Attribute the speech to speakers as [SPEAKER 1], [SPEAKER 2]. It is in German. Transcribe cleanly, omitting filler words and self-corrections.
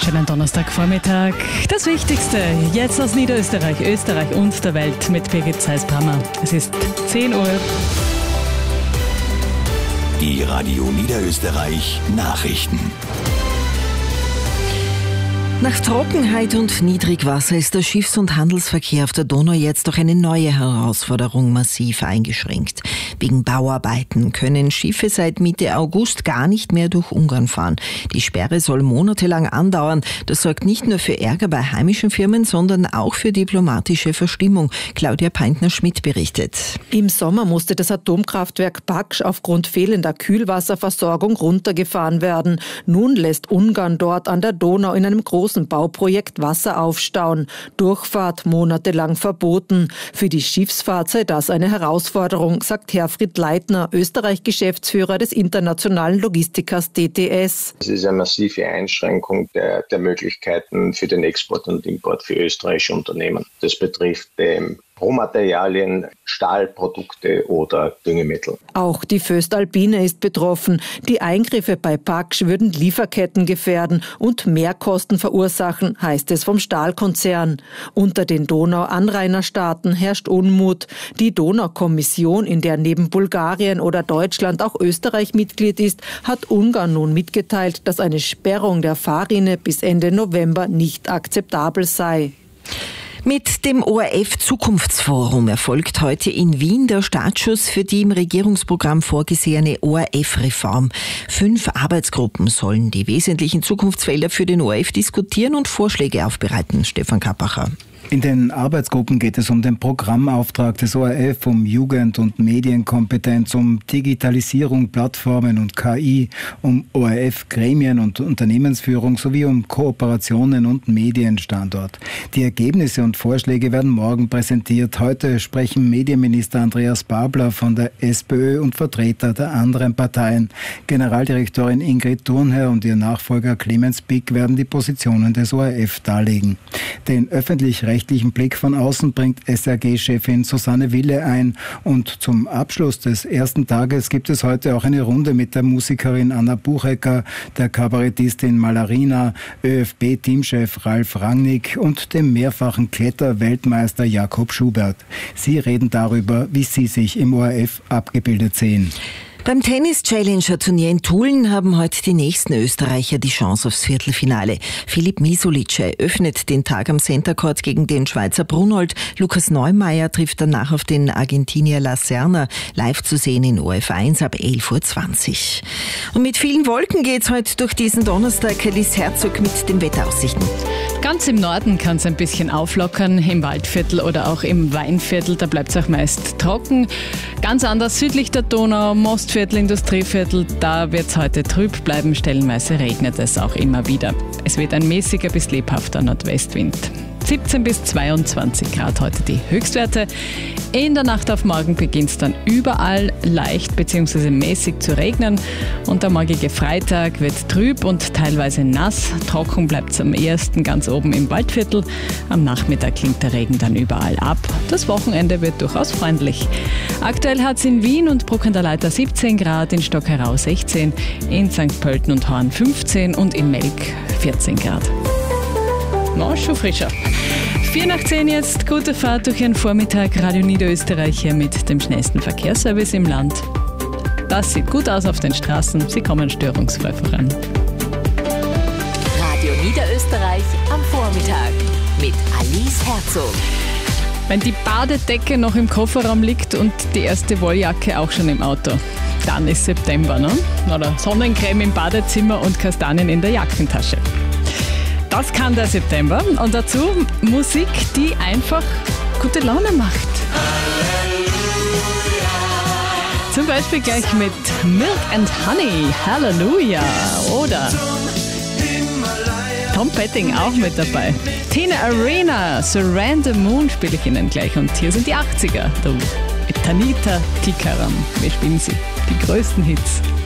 [SPEAKER 1] Schönen Donnerstagvormittag. Das Wichtigste jetzt aus Niederösterreich, Österreich und der Welt mit Birgit Zeiss-Brammer. Es ist 10 Uhr.
[SPEAKER 2] Die Radio Niederösterreich Nachrichten.
[SPEAKER 3] Nach Trockenheit und Niedrigwasser ist der Schiffs- und Handelsverkehr auf der Donau jetzt durch eine neue Herausforderung massiv eingeschränkt. Wegen Bauarbeiten können Schiffe seit Mitte August gar nicht mehr durch Ungarn fahren. Die Sperre soll monatelang andauern. Das sorgt nicht nur für Ärger bei heimischen Firmen, sondern auch für diplomatische Verstimmung. Claudia Peintner-Schmidt berichtet.
[SPEAKER 4] Im Sommer musste das Atomkraftwerk Paks aufgrund fehlender Kühlwasserversorgung runtergefahren werden. Nun lässt Ungarn dort an der Donau in einem großen Bauprojekt Wasser aufstauen. Durchfahrt monatelang verboten. Für die Schiffsfahrt sei das eine Herausforderung, sagt Herfried Leitner, Österreich-Geschäftsführer des internationalen Logistikers DTS.
[SPEAKER 5] Es ist eine massive Einschränkung der Möglichkeiten für den Export und Import für österreichische Unternehmen. Das betrifft Rohmaterialien, Stahlprodukte oder Düngemittel.
[SPEAKER 4] Auch die Voestalpine ist betroffen. Die Eingriffe bei Paks würden Lieferketten gefährden und Mehrkosten verursachen, heißt es vom Stahlkonzern. Unter den Donau-Anrainerstaaten herrscht Unmut. Die Donau-Kommission, in der neben Bulgarien oder Deutschland auch Österreich Mitglied ist, hat Ungarn nun mitgeteilt, dass eine Sperrung der Fahrrinne bis Ende November nicht akzeptabel sei.
[SPEAKER 3] Mit dem ORF-Zukunftsforum erfolgt heute in Wien der Startschuss für die im Regierungsprogramm vorgesehene ORF-Reform. 5 Arbeitsgruppen sollen die wesentlichen Zukunftsfelder für den ORF diskutieren und Vorschläge aufbereiten. Stefan Kappacher.
[SPEAKER 6] In den Arbeitsgruppen geht es um den Programmauftrag des ORF, um Jugend- und Medienkompetenz, um Digitalisierung, Plattformen und KI, um ORF-Gremien und Unternehmensführung sowie um Kooperationen und Medienstandort. Die Ergebnisse und Vorschläge werden morgen präsentiert. Heute sprechen Medienminister Andreas Babler von der SPÖ und Vertreter der anderen Parteien. Generaldirektorin Ingrid Thurnherr und ihr Nachfolger Clemens Pick werden die Positionen des ORF darlegen. Den öffentlich-rechtlichen Blick von außen bringt SRG-Chefin Susanne Wille ein. Und zum Abschluss des ersten Tages gibt es heute auch eine Runde mit der Musikerin Anna Buchecker, der Kabarettistin Malarina, ÖFB-Teamchef Ralf Rangnick und dem mehrfachen Kletter-Weltmeister Jakob Schubert. Sie reden darüber, wie sie sich im ORF abgebildet sehen.
[SPEAKER 3] Beim Tennis-Challenger-Turnier in Tulln haben heute die nächsten Österreicher die Chance aufs Viertelfinale. Filip Misulic eröffnet den Tag am Center Court gegen den Schweizer Brunold. Lukas Neumeier trifft danach auf den Argentinier La Serna, live zu sehen in ORF1 ab 11.20 Uhr. Und mit vielen Wolken geht's heute durch diesen Donnerstag. Alice Herzog mit den Wetteraussichten.
[SPEAKER 1] Ganz im Norden kann es ein bisschen auflockern, im Waldviertel oder auch im Weinviertel, da bleibt es auch meist trocken. Ganz anders südlich der Donau, Mostviertel, Industrieviertel, da wird es heute trüb bleiben, stellenweise regnet es auch immer wieder. Es wird ein mäßiger bis lebhafter Nordwestwind. 17 bis 22 Grad heute die Höchstwerte. In der Nacht auf morgen beginnt es dann überall leicht bzw. mäßig zu regnen und der morgige Freitag wird trüb und teilweise nass. Trocken bleibt es am ehesten ganz oben im Waldviertel. Am Nachmittag klingt der Regen dann überall ab. Das Wochenende wird durchaus freundlich. Aktuell hat es in Wien und Bruck an der Leitha 17 Grad, in Stockerau 16, in St. Pölten und Horn 15 und in Melk 14 Grad. No, schon frischer. 9:04 jetzt, gute Fahrt durch Ihren Vormittag. Radio Niederösterreich hier mit dem schnellsten Verkehrsservice im Land. Das sieht gut aus auf den Straßen, Sie kommen störungsfrei voran.
[SPEAKER 7] Radio Niederösterreich am Vormittag mit Alice Herzog.
[SPEAKER 1] Wenn die Badedecke noch im Kofferraum liegt und die erste Wolljacke auch schon im Auto, dann ist September, ne? Oder Sonnencreme im Badezimmer und Kastanien in der Jackentasche. Das kann der September und dazu Musik, die einfach gute Laune macht. Halleluja. Zum Beispiel gleich mit Milk and Honey, Halleluja. Oder Tom Petting auch mit dabei. Tina Arena, Surrender Moon spiele ich Ihnen gleich. Und hier sind die 80er. Mit Tanita Tikaram. Wir spielen sie. Die größten Hits.